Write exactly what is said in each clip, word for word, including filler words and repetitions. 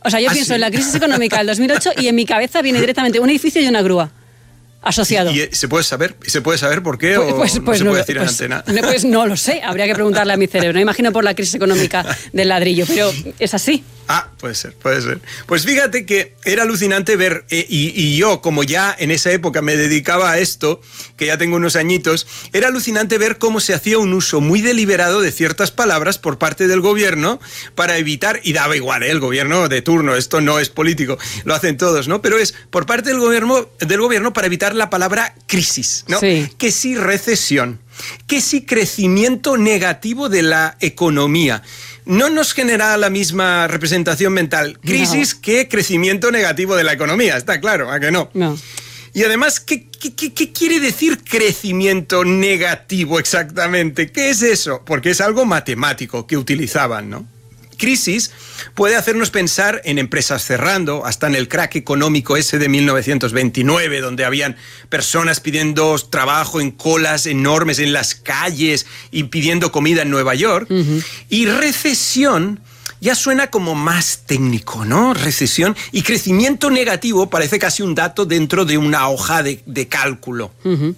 O sea, yo ¿Ah, pienso sí? en la crisis económica del dos mil ocho y en mi cabeza viene directamente un edificio y una grúa asociado. ¿Y, y se puede saber? ¿Se puede saber por qué Pues, o pues, pues no se no, puede decir pues, en antena? Pues no lo sé, habría que preguntarle a mi cerebro. No imagino por la crisis económica del ladrillo, pero es así. Ah, puede ser, puede ser. Pues fíjate que era alucinante ver, eh, y, y yo, como ya en esa época me dedicaba a esto, que ya tengo unos añitos, era alucinante ver cómo se hacía un uso muy deliberado de ciertas palabras por parte del gobierno para evitar, y daba igual, ¿eh? El gobierno de turno, esto no es político, lo hacen todos, ¿no? Pero es por parte del gobierno, del gobierno para evitar la palabra crisis, ¿no? Sí. Que sí recesión, que sí crecimiento negativo de la economía. No nos genera la misma representación mental crisis no. que crecimiento negativo de la economía, está claro, ¿a que no? No. Y además, ¿qué, qué, qué, qué quiere decir crecimiento negativo exactamente? ¿Qué es eso? Porque es algo matemático que utilizaban, ¿no? Crisis puede hacernos pensar en empresas cerrando, hasta en el crack económico ese de mil novecientos veintinueve, donde habían personas pidiendo trabajo en colas enormes en las calles y pidiendo comida en Nueva York. Uh-huh. Y recesión ya suena como más técnico, ¿no? Recesión y crecimiento negativo parece casi un dato dentro de una hoja de, de cálculo. Uh-huh.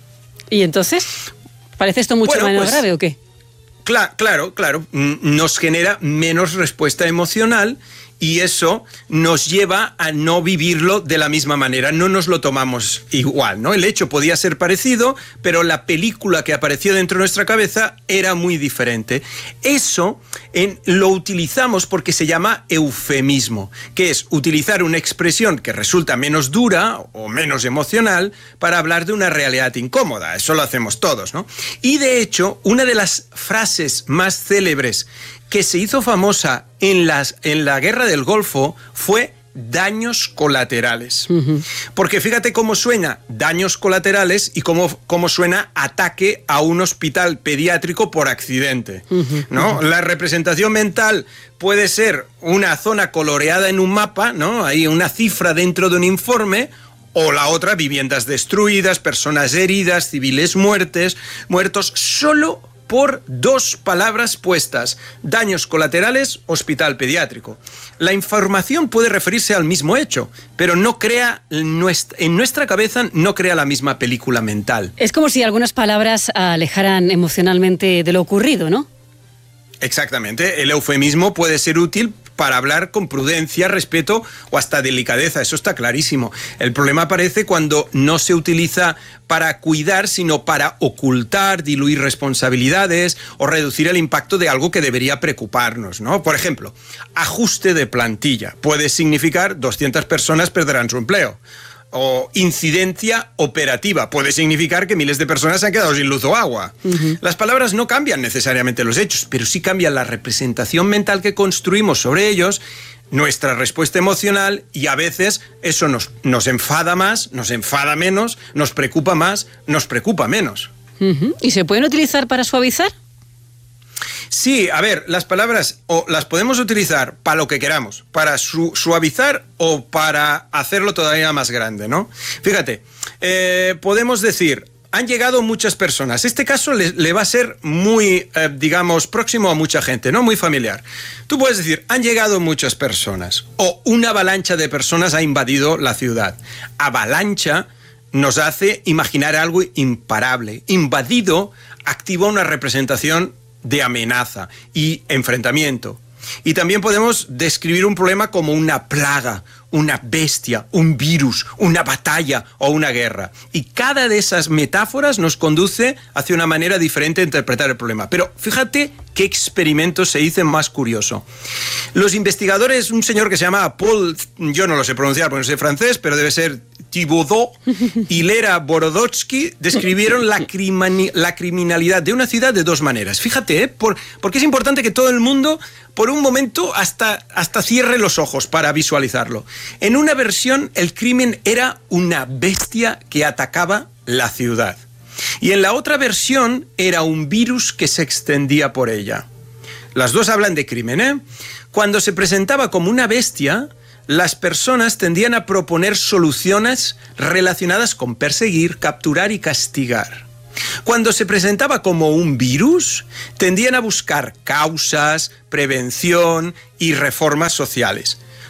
¿Y entonces? ¿Parece esto mucho bueno, menos pues, grave o qué? Claro, claro, claro, nos genera menos respuesta emocional y eso nos lleva a no vivirlo de la misma manera, no nos lo tomamos igual, ¿no? El hecho podía ser parecido, pero la película que apareció dentro de nuestra cabeza era muy diferente. Eso en, lo utilizamos porque se llama eufemismo, que es utilizar una expresión que resulta menos dura o menos emocional para hablar de una realidad incómoda. Eso lo hacemos todos, ¿no? Y de hecho, una de las frases más célebres que se hizo famosa en, las, en la Guerra del Golfo fue daños colaterales. Uh-huh. Porque fíjate cómo suena daños colaterales y cómo, cómo suena ataque a un hospital pediátrico por accidente, uh-huh. ¿no? La representación mental puede ser una zona coloreada en un mapa, ¿no? Hay una cifra dentro de un informe, o la otra, viviendas destruidas, personas heridas, civiles muertes, muertos, solo por dos palabras puestas: daños colaterales, hospital pediátrico. La información puede referirse al mismo hecho, pero no crea, en nuestra cabeza no crea la misma película mental. Es como si algunas palabras alejaran emocionalmente de lo ocurrido, ¿no? Exactamente. El eufemismo puede ser útil para hablar con prudencia, respeto o hasta delicadeza, eso está clarísimo. El problema aparece cuando no se utiliza para cuidar, sino para ocultar, diluir responsabilidades o reducir el impacto de algo que debería preocuparnos, ¿no? Por ejemplo, ajuste de plantilla puede significar doscientas personas perderán su empleo. O incidencia operativa puede significar que miles de personas se han quedado sin luz o agua. Uh-huh. Las palabras no cambian necesariamente los hechos, pero sí cambian la representación mental que construimos sobre ellos, nuestra respuesta emocional, y a veces eso nos, nos enfada más, nos enfada menos, nos preocupa más, nos preocupa menos. Uh-huh. ¿Y se pueden utilizar para suavizar? Sí, a ver, las palabras o las podemos utilizar para lo que queramos, para su suavizar o para hacerlo todavía más grande, ¿no? Fíjate, eh, podemos decir, han llegado muchas personas. Este caso le, le va a ser muy, eh, digamos, próximo a mucha gente, ¿no? Muy familiar. Tú puedes decir, han llegado muchas personas, o una avalancha de personas ha invadido la ciudad. Avalancha nos hace imaginar algo imparable. Invadido activa una representación de amenaza y enfrentamiento. Y también podemos describir un problema como una plaga, una bestia, un virus, una batalla o una guerra. Y cada de esas metáforas nos conduce hacia una manera diferente de interpretar el problema. Pero fíjate qué experimento se hizo más curioso. Los investigadores, un señor que se llama Paul, yo no lo sé pronunciar porque no sé francés, pero debe ser Thibaudot y Lera Borodotsky, describieron la, crimani- la criminalidad de una ciudad de dos maneras. Fíjate, ¿eh? Por, porque es importante que todo el mundo, por un momento, hasta, hasta cierre los ojos para visualizarlo. En una versión, el crimen era una bestia que atacaba la ciudad. Y en la otra versión, era un virus que se extendía por ella. Las dos hablan de crimen, ¿eh? Cuando se presentaba como una bestia, las personas tendían a proponer soluciones relacionadas con perseguir, capturar y castigar. Cuando se presentaba como un virus, tendían a buscar causas, prevención y reformas sociales.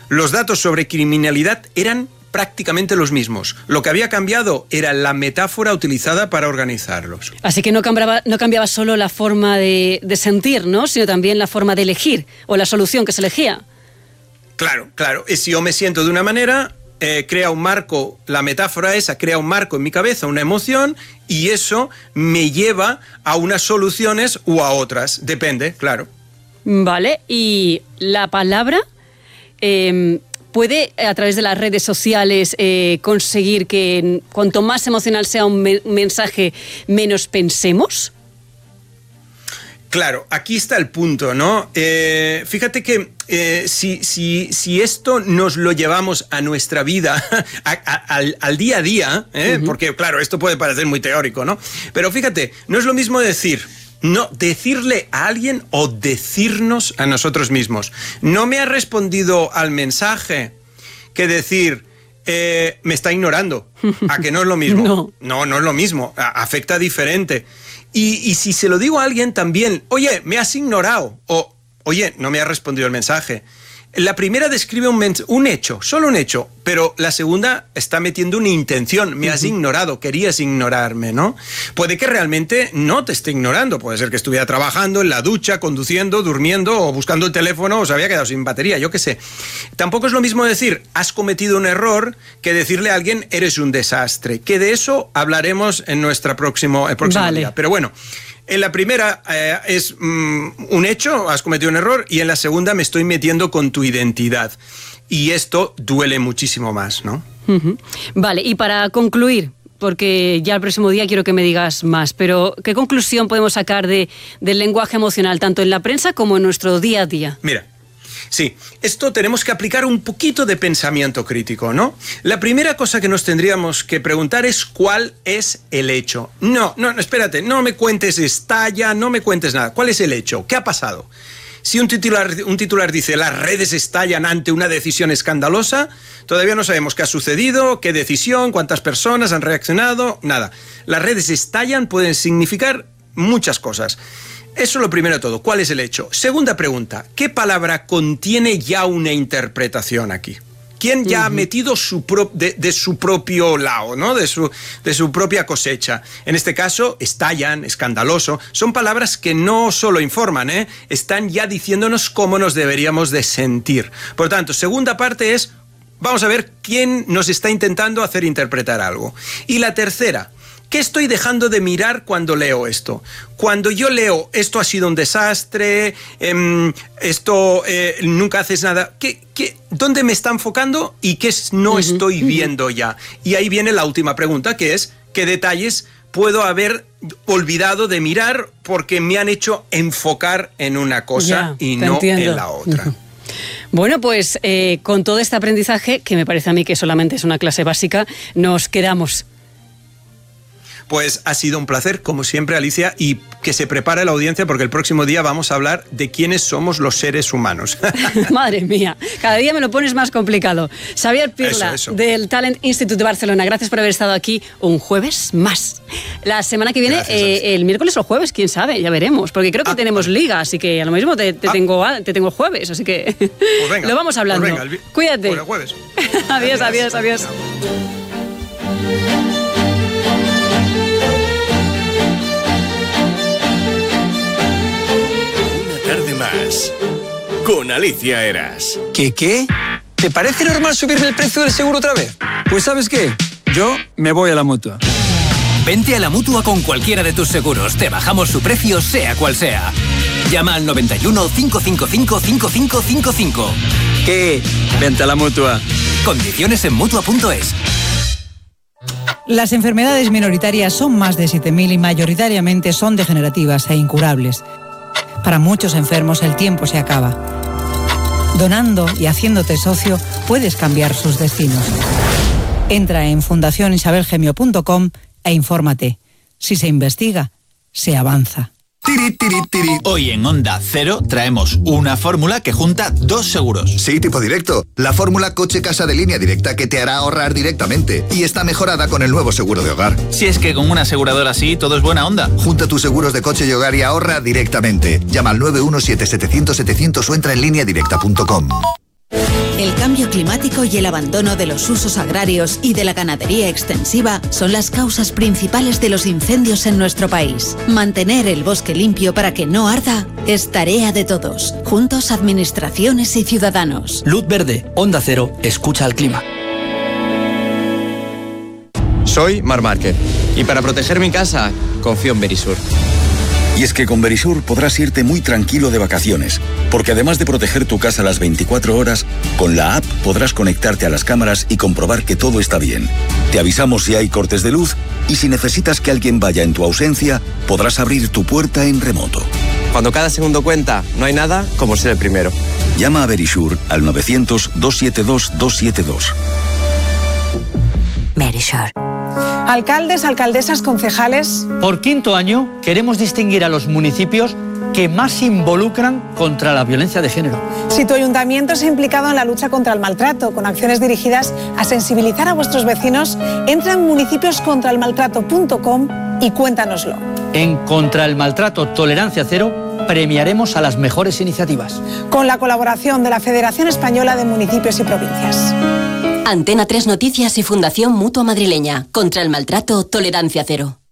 Los datos sobre criminalidad eran prácticamente los mismos. Lo que había cambiado era la metáfora utilizada para organizarlos. Así que no cambiaba, no cambiaba solo la forma de, de sentir, ¿no? Sino también la forma de elegir o la solución que se elegía. Claro, claro. Y si yo me siento de una manera, eh, crea un marco, la metáfora esa crea un marco en mi cabeza, una emoción, y eso me lleva a unas soluciones u a otras. Depende, claro. Vale, y la palabra eh, puede, a través de las redes sociales, eh, conseguir que cuanto más emocional sea un me- mensaje, menos pensemos. Claro, aquí está el punto, ¿no? Eh, fíjate que eh, si, si, si esto nos lo llevamos a nuestra vida, a, a, al, al día a día, ¿eh? Uh-huh. Porque claro, esto puede parecer muy teórico, ¿no? Pero fíjate, no es lo mismo decir, no, decirle a alguien o decirnos a nosotros mismos. No me ha respondido al mensaje que decir, eh, me está ignorando. ¿A que no es lo mismo? No, no, no es lo mismo, a, afecta diferente. Y, y si se lo digo a alguien también, oye, me has ignorado, o oye, no me has respondido el mensaje. La primera describe un, men- un hecho, solo un hecho, pero la segunda está metiendo una intención. Me has uh-huh. ignorado, querías ignorarme, ¿no? Puede que realmente no te esté ignorando. Puede ser que estuviera trabajando en la ducha, conduciendo, durmiendo o buscando el teléfono o se había quedado sin batería, yo qué sé. Tampoco es lo mismo decir, has cometido un error, que decirle a alguien, eres un desastre. Que de eso hablaremos en nuestro próximo, el próximo vale. día. Pero bueno, en la primera eh, es mm, un hecho, has cometido un error, y en la segunda me estoy metiendo con tu identidad. Y esto duele muchísimo más, ¿no? Uh-huh. Vale, y para concluir, porque ya el próximo día quiero que me digas más, pero ¿qué conclusión podemos sacar de, del lenguaje emocional, tanto en la prensa como en nuestro día a día? Mira, sí, esto tenemos que aplicar un poquito de pensamiento crítico, ¿no? La primera cosa que nos tendríamos que preguntar es ¿cuál es el hecho? No, no, espérate, no me cuentes estalla, no me cuentes nada. ¿Cuál es el hecho? ¿Qué ha pasado? Si un titular, un titular dice las redes estallan ante una decisión escandalosa, todavía no sabemos qué ha sucedido, qué decisión, cuántas personas han reaccionado, nada. Las redes estallan pueden significar muchas cosas. Eso es lo primero de todo. ¿Cuál es el hecho? Segunda pregunta. ¿Qué palabra contiene ya una interpretación aquí? ¿Quién ya uh-huh. ha metido su pro- de, de su propio lado, ¿no? de, su, de su propia cosecha? En este caso, estallan, escandaloso. Son palabras que no solo informan, ¿eh? Están ya diciéndonos cómo nos deberíamos de sentir. Por tanto, segunda parte es, vamos a ver quién nos está intentando hacer interpretar algo. Y la tercera, ¿qué estoy dejando de mirar cuando leo esto? Cuando yo leo, esto ha sido un desastre, eh, esto eh, nunca haces nada, ¿qué, qué, ¿dónde me está enfocando y qué no uh-huh. estoy viendo ya? Y ahí viene la última pregunta, que es, ¿qué detalles puedo haber olvidado de mirar porque me han hecho enfocar en una cosa ya, y no entiendo. En la otra? Uh-huh. Bueno, pues eh, con todo este aprendizaje, que me parece a mí que solamente es una clase básica, nos quedamos. Pues ha sido un placer, como siempre, Alicia, y que se prepare la audiencia porque el próximo día vamos a hablar de quiénes somos los seres humanos. Madre mía, cada día me lo pones más complicado. Xavier Pirla, eso, eso. del Talent Institute de Barcelona, gracias por haber estado aquí un jueves más. La semana que viene, gracias, eh, el miércoles o jueves, quién sabe, ya veremos, porque creo que ah, tenemos vale. liga, así que a lo mismo te, te, ah. tengo, te tengo jueves, así que pues venga, lo vamos hablando. Pues venga, el vi- Cuídate. Bueno, jueves. adiós, adiós, adiós. Más con Alicia Eras. ¿Qué qué? ¿Te parece normal subirme el precio del seguro otra vez? Pues ¿sabes qué? Yo me voy a la Mutua. Vente a la Mutua con cualquiera de tus seguros. Te bajamos su precio sea cual sea. Llama al noventa y uno, cinco cinco cinco, cinco cinco cinco cinco. ¿Qué? Vente a la Mutua. Condiciones en Mutua punto es. Las enfermedades minoritarias son más de siete mil y mayoritariamente son degenerativas e incurables. Para muchos enfermos el tiempo se acaba. Donando y haciéndote socio puedes cambiar sus destinos. Entra en fundación isabel gemio punto com e infórmate. Si se investiga, se avanza. Tiri, tiri, tiri. Hoy en Onda Cero traemos una fórmula que junta dos seguros. Sí, tipo directo. La fórmula coche-casa de línea directa que te hará ahorrar directamente. Y está mejorada con el nuevo seguro de hogar. Si es que con una aseguradora así todo es buena onda. Junta tus seguros de coche y hogar y ahorra directamente. Llama al nueve uno siete, setecientos, setecientos o entra en línea directa punto com. El cambio climático y el abandono de los usos agrarios y de la ganadería extensiva son las causas principales de los incendios en nuestro país. Mantener el bosque limpio para que no arda es tarea de todos. Juntos, administraciones y ciudadanos. Luz verde, Onda Cero, escucha al clima. Soy Mar Márquez y para proteger mi casa confío en Verisur. Y es que con Verisur podrás irte muy tranquilo de vacaciones, porque además de proteger tu casa las veinticuatro horas, con la app podrás conectarte a las cámaras y comprobar que todo está bien. Te avisamos si hay cortes de luz y si necesitas que alguien vaya en tu ausencia, podrás abrir tu puerta en remoto. Cuando cada segundo cuenta, no hay nada como ser el primero. Llama a Verisur al novecientos, doscientos setenta y dos, doscientos setenta y dos. Verisur. Alcaldes, alcaldesas, concejales. Por quinto año queremos distinguir a los municipios que más se involucran contra la violencia de género. Si tu ayuntamiento se ha implicado en la lucha contra el maltrato, con acciones dirigidas a sensibilizar a vuestros vecinos, entra en municipios contra el maltrato punto com y cuéntanoslo. En Contra el Maltrato Tolerancia Cero premiaremos a las mejores iniciativas. Con la colaboración de la Federación Española de Municipios y Provincias. Antena tres Noticias y Fundación Mutua Madrileña. Contra el Maltrato Tolerancia Cero.